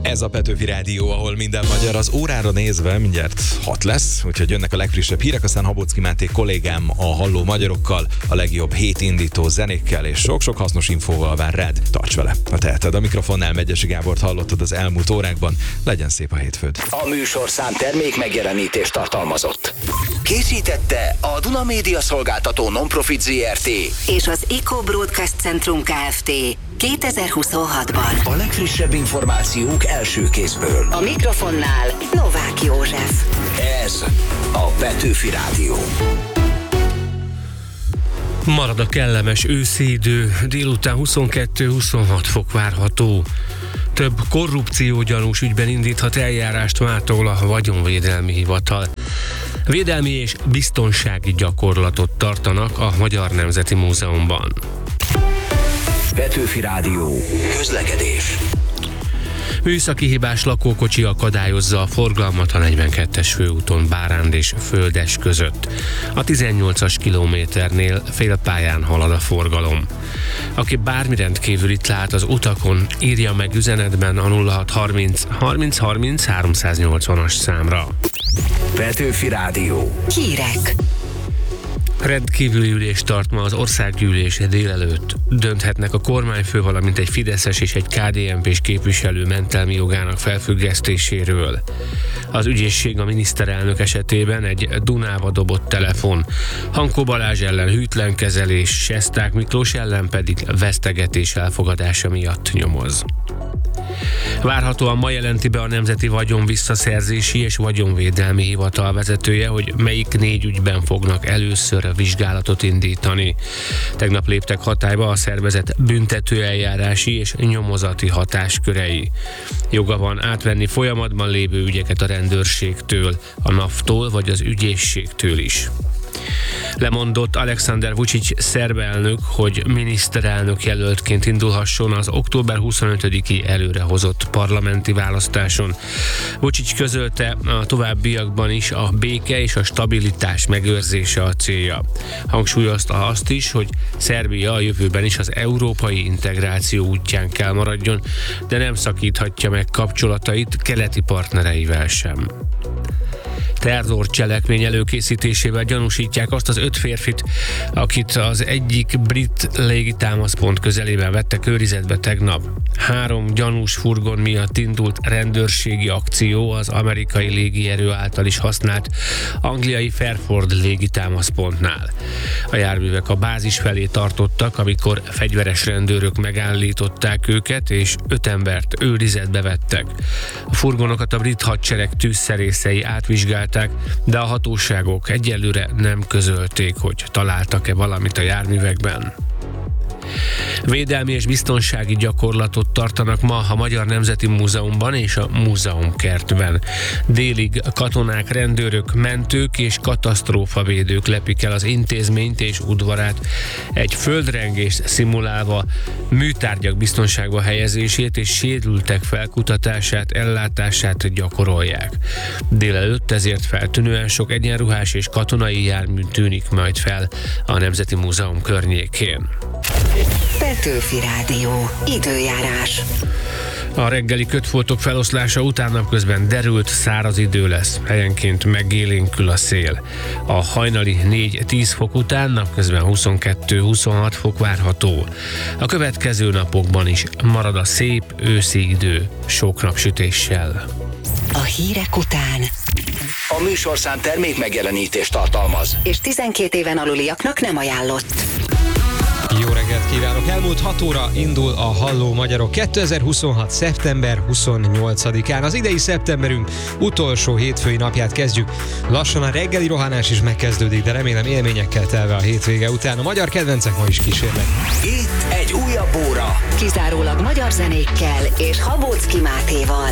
Ez a Petőfi Rádió, ahol minden magyar. Az órára nézve mindjárt 6 lesz, úgyhogy jönnek a legfrissebb hírek, aztán Habocki Máté kollégám a Halló Magyarokkal, a legjobb hétindító zenékkel és sok-sok hasznos infóval vár rád. Tarts vele, ha teheted. A mikrofonnál Megyesi Gábort hallottad az elmúlt órákban. Legyen szép a hétfőd. A műsorszám termék megjelenítést tartalmazott. Készítette a Duna Média Szolgáltató Nonprofit Zrt. és az Eco Broadcast Centrum Kft. 2026-ban. A legfrissebb információk első kézből. A mikrofonnál Novák József. Ez a Petőfi Rádió. Marad a kellemes őszi idő, délután 22-26 fok várható. Több korrupciógyanús ügyben indíthat eljárást mától a Vagyonvédelmi Hivatal. Védelmi és biztonsági gyakorlatot tartanak a Magyar Nemzeti Múzeumban. Petőfi Rádió. Közlekedés. Műszaki hibás lakókocsi akadályozza a forgalmat a 42-es főúton Báránd és Földes között. A 18-as kilométernél félpályán halad a forgalom. Aki bármi rendkívülit lát az utakon, írja meg üzenetben a 0630 30 30 380-as számra. Petőfi Rádió. Hírek. Rendkívüli ülést tart ma az országgyűlés délelőtt. Dönthetnek a kormányfő, valamint egy fideszes és egy KDNP-s képviselő mentelmi jogának felfüggesztéséről. Az ügyészség a miniszterelnök esetében egy Dunába dobott telefon, Hankó Balázs ellen hűtlen kezelés, Sesták Miklós ellen pedig vesztegetés elfogadása miatt nyomoz. Várhatóan ma jelenti be a Nemzeti Vagyon Visszaszerzési és Vagyonvédelmi Hivatal vezetője, hogy melyik 4 ügyben fognak először vizsgálatot indítani. Tegnap léptek hatályba a szervezet büntetőeljárási és nyomozati hatáskörei. Joga van átvenni folyamatban lévő ügyeket a rendőrségtől, a NAV-tól vagy az ügyészségtől is. Lemondott Alexander Vučić szerb elnök, hogy miniszterelnök jelöltként indulhasson az október 25-i előrehozott parlamenti választáson. Vučić közölte, a továbbiakban is a béke és a stabilitás megőrzése a célja. Hangsúlyozta azt is, hogy Szerbia a jövőben is az európai integráció útján kell maradjon, de nem szakíthatja meg kapcsolatait keleti partnereivel sem. Terrorcselekmény előkészítésével gyanúsítják azt az 5 férfit, akit az egyik brit légitámaszpont közelében vettek őrizetbe tegnap. 3 gyanús furgon miatt indult rendőrségi akció az amerikai légierő által is használt angliai Fairford légitámaszpontnál. A járművek a bázis felé tartottak, amikor fegyveres rendőrök megállították őket, és 5 embert őrizetbe vettek. A furgonokat a brit hadsereg tűzszerészei átvizsgálták, de a hatóságok egyelőre nem közölték, hogy találtak-e valamit a járművekben. Védelmi és biztonsági gyakorlatot tartanak ma a Magyar Nemzeti Múzeumban és a Múzeumkertben. Délig katonák, rendőrök, mentők és katasztrófavédők lepik el az intézményt és udvarát, egy földrengést szimulálva műtárgyak biztonságba helyezését és sérültek felkutatását, ellátását gyakorolják. Délelőtt ezért feltűnően sok egyenruhás és katonai jármű tűnik majd fel a Nemzeti Múzeum környékén. Petőfi Rádió. Időjárás. A reggeli kötfoltok feloszlása után napközben derült, száraz idő lesz, helyenként megélénkül a szél. A hajnali 4-10 fok után napközben 22-26 fok várható. A következő napokban is marad a szép őszi idő, sok napsütéssel. A hírek után. A műsorszám termék megjelenítést tartalmaz. És 12 éven aluliaknak nem ajánlott. Jó reggelt kívánok! Elmúlt 6 óra indul a Halló Magyarok 2026. szeptember 28-án. Az idei szeptemberünk utolsó hétfői napját kezdjük. Lassan a reggeli rohanás is megkezdődik, de remélem élményekkel telve a hétvége után. A magyar kedvencek ma is kísérnek. Itt egy újabb óra. Kizárólag magyar zenékkel és Habocki Mátéval.